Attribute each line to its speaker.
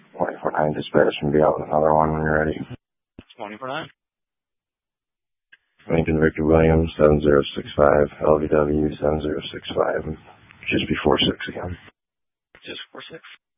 Speaker 1: 24-9 dispatch and be out with another one when you're ready.
Speaker 2: 24-9.
Speaker 1: Lincoln Victor Williams, 7065, LVW 7065, just before 6 again.
Speaker 2: Just before 6.